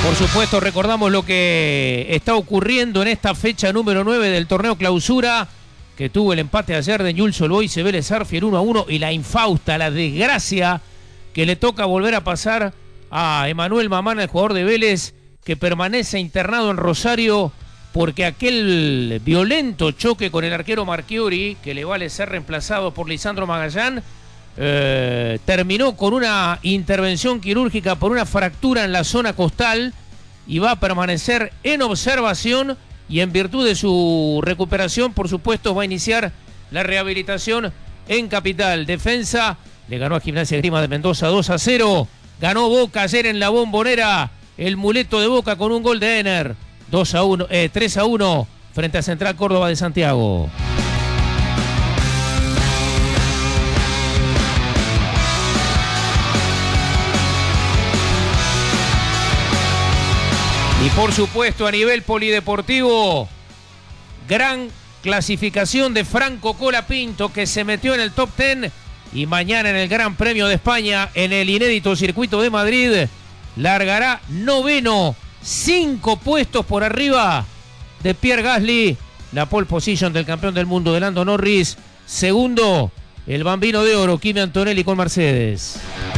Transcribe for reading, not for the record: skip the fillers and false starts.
Por supuesto, recordamos lo que está ocurriendo en esta fecha número 9 del torneo clausura, que tuvo el empate ayer de Newell's Old Boys y Vélez Sarsfield 1-1, y la infausta, la desgracia que le toca volver a pasar a Emanuel Mamana, el jugador de Vélez, que permanece internado en Rosario porque aquel violento choque con el arquero Marchiori, que le vale ser reemplazado por Lisandro Magallán, terminó con una intervención quirúrgica por una fractura en la zona costal y va a permanecer en observación, y en virtud de su recuperación, por supuesto, va a iniciar la rehabilitación en Capital. Defensa le ganó a Gimnasia Esgrima de Mendoza 2-0. Ganó Boca ayer en la Bombonera, el muleto de Boca con un gol de Ener. 3-1 frente a Central Córdoba de Santiago. Y por supuesto, a nivel polideportivo, gran clasificación de Franco Colapinto, que se metió en el top 10, y mañana en el Gran Premio de España, en el inédito circuito de Madrid, largará noveno, 5 puestos por arriba de Pierre Gasly, la pole position del campeón del mundo de Lando Norris. Segundo, el Bambino de Oro, Kimi Antonelli con Mercedes.